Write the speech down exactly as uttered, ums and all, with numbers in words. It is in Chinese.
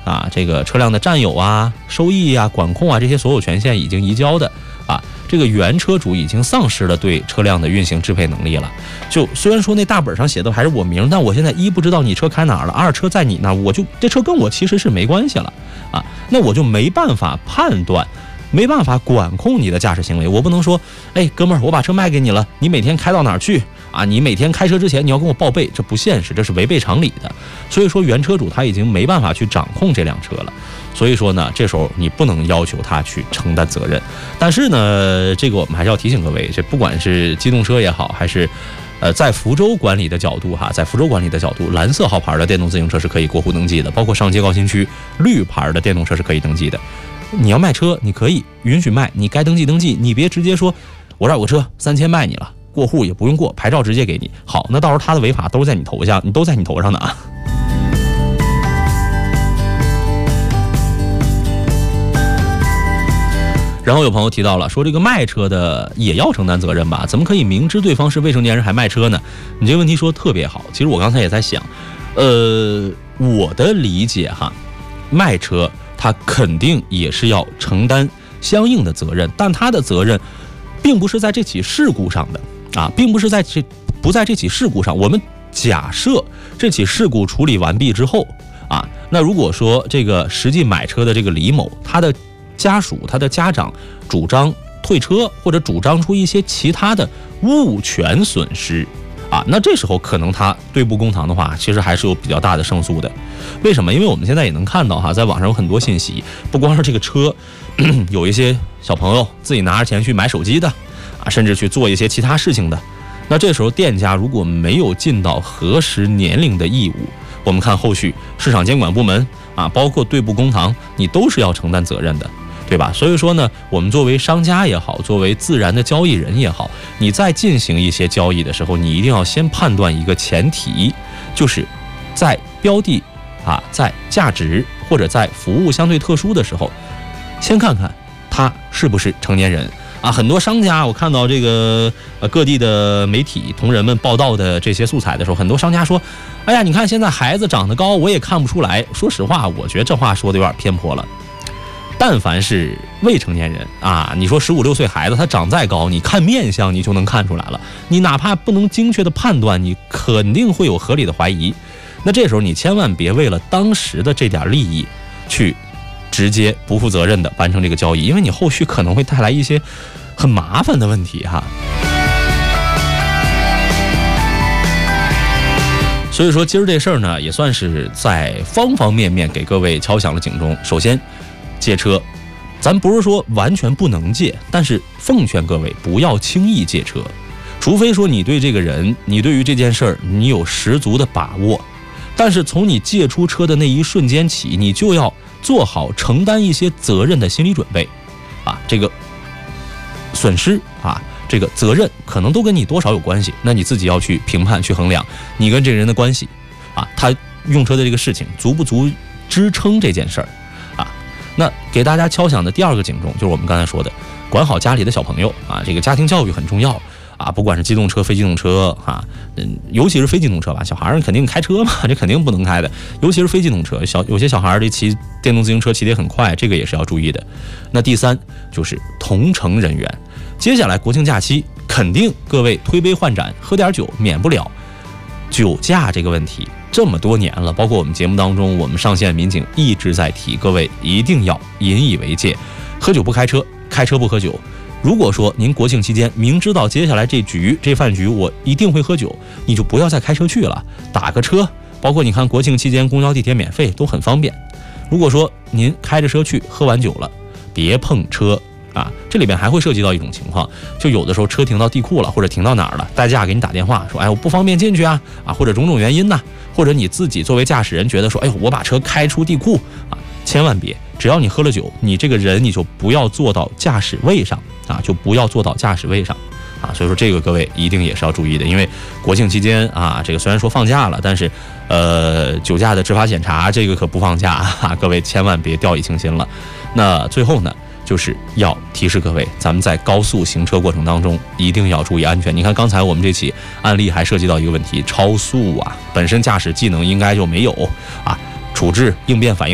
啊，这个车辆的占有啊、收益啊、管控啊这些所有权限已经移交的啊，这个原车主已经丧失了对车辆的运行支配能力了。就虽然说那大本上写的还是我名，但我现在一不知道你车开哪儿了，二车在你那，我就这车跟我其实是没关系了啊，那我就没办法判断。没办法管控你的驾驶行为，我不能说，哎，哥们儿，我把车卖给你了，你每天开到哪儿去啊？你每天开车之前你要跟我报备，这不现实，这是违背常理的。所以说，原车主他已经没办法去掌控这辆车了。所以说呢，这时候你不能要求他去承担责任。但是呢，这个我们还是要提醒各位，这不管是机动车也好，还是呃在福州管理的角度哈，在福州管理的角度，蓝色号牌的电动自行车是可以过户登记的，包括上街高新区绿牌的电动车是可以登记的。你要卖车，你可以允许卖，你该登记登记，你别直接说我这有个车三千卖你了，过户也不用过，牌照直接给你。好，那到时候他的违法都在你头上，你都在你头上的啊。然后有朋友提到了，说这个卖车的也要承担责任吧？怎么可以明知对方是未成年人还卖车呢？你这个问题说得特别好。其实我刚才也在想，呃，我的理解哈，卖车他肯定也是要承担相应的责任，但他的责任并不是在这起事故上的啊，并不是在这不在这起事故上。我们假设这起事故处理完毕之后啊，那如果说这个实际买车的这个李某，他的家属、他的家长主张退车，或者主张出一些其他的物权损失啊，那这时候可能他对簿公堂的话，其实还是有比较大的胜诉的。为什么？因为我们现在也能看到哈，在网上有很多信息，不光是这个车，有一些小朋友自己拿着钱去买手机的啊，甚至去做一些其他事情的。那这时候店家如果没有尽到核实年龄的义务，我们看后续市场监管部门啊，包括对簿公堂，你都是要承担责任的。对吧？所以说呢，我们作为商家也好，作为自然的交易人也好，你在进行一些交易的时候，你一定要先判断一个前提，就是在标的啊，在价值或者在服务相对特殊的时候，先看看他是不是成年人啊。很多商家，我看到这个呃各地的媒体同仁们报道的这些素材的时候，很多商家说，哎呀，你看现在孩子长得高，我也看不出来。说实话，我觉得这话说的有点偏颇了。但凡是未成年人啊，你说十五六岁孩子他长再高，你看面相你就能看出来了。你哪怕不能精确的判断，你肯定会有合理的怀疑。那这时候你千万别为了当时的这点利益去直接不负责任的完成这个交易，因为你后续可能会带来一些很麻烦的问题哈。所以说今儿这事儿呢，也算是在方方面面给各位敲响了警钟。首先借车，咱不是说完全不能借，但是奉劝各位不要轻易借车，除非说你对这个人，你对于这件事儿你有十足的把握。但是从你借出车的那一瞬间起，你就要做好承担一些责任的心理准备啊，这个损失啊，这个责任可能都跟你多少有关系，那你自己要去评判去衡量你跟这个人的关系啊，他用车的这个事情足不足支撑这件事儿。那给大家敲响的第二个警钟，就是我们刚才说的，管好家里的小朋友啊，这个家庭教育很重要啊，不管是机动车、非机动车啊，嗯，尤其是非机动车吧，小孩儿肯定开车嘛，这肯定不能开的，尤其是非机动车，小有些小孩儿这骑电动自行车骑得很快，这个也是要注意的。那第三就是同乘人员，接下来国庆假期，肯定各位推杯换盏，喝点酒，免不了酒驾这个问题。这么多年了，包括我们节目当中，我们上线民警一直在提，各位一定要引以为戒，喝酒不开车，开车不喝酒。如果说您国庆期间明知道接下来这局这饭局我一定会喝酒，你就不要再开车去了，打个车。包括你看国庆期间公交地铁免费都很方便。如果说您开着车去，喝完酒了，别碰车啊，这里边还会涉及到一种情况，就有的时候车停到地库了，或者停到哪儿了，代驾给你打电话说，哎，我不方便进去啊，啊，或者种种原因呢、啊，或者你自己作为驾驶人觉得说，哎呦，我把车开出地库啊，千万别，只要你喝了酒，你这个人你就不要坐到驾驶位上啊，就不要坐到驾驶位上啊，所以说这个各位一定也是要注意的，因为国庆期间啊，这个虽然说放假了，但是呃，酒驾的执法检查这个可不放假啊，各位千万别掉以轻心了。那最后呢，就是要提示各位，咱们在高速行车过程当中一定要注意安全。你看刚才我们这起案例还涉及到一个问题，超速啊，本身驾驶技能应该就没有啊，处置应变反应